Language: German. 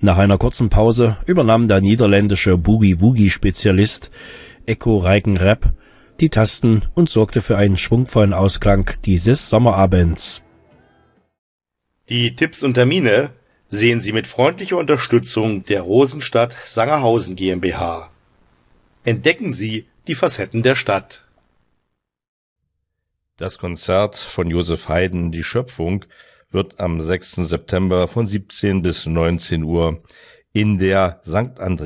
Nach einer kurzen Pause übernahm der niederländische Boogie-Woogie-Spezialist Ecko Rijkenrep die Tasten und sorgte für einen schwungvollen Ausklang dieses Sommerabends. Die Tipps und Termine sehen Sie mit freundlicher Unterstützung der Rosenstadt Sangerhausen GmbH. Entdecken Sie die Facetten der Stadt. Das Konzert von Josef Haydn, Die Schöpfung, wird am 6. September von 17 bis 19 Uhr in der St.